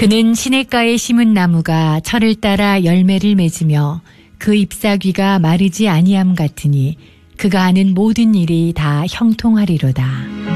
그는 시냇가에 심은 나무가 철을 따라 열매를 맺으며 그 잎사귀가 마르지 아니함 같으니 그가 하는 모든 일이 다 형통하리로다.